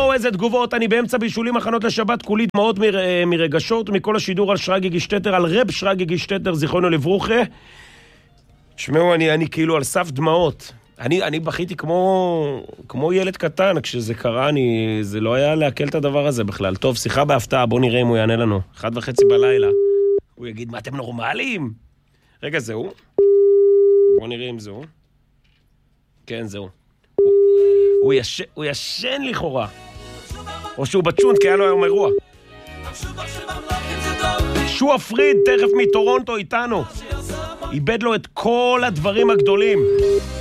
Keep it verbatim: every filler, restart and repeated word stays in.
יואו, איזה תגובות, אני באמצע בישולים הכנות לשבת, כולי דמעות מר, מרגשות, מכל השידור על שרגי גישטטר, על רב שרגי גישטטר, זיכרונו לברוכה. תשמעו, אני, אני כאילו על סף דמעות. אני, אני בכיתי כמו, כמו ילד קטן, כשזה קרה, אני, זה לא היה להקל את הדבר הזה בכלל. טוב, שיחה בהפתעה, בוא נראה אם הוא יענה לנו. אחד וחצי בלילה. הוא יגיד, מה, אתם נורמליים? רגע, זהו. בוא נראה אם זהו. כן, זהו. הוא, הוא, יש, הוא ישן לכאורה. או שהוא בצ'ונט, כי היה לו היום אירוע. שוע פריד, תכף מטורונטו איתנו. איבד לו את כל הדברים הגדולים.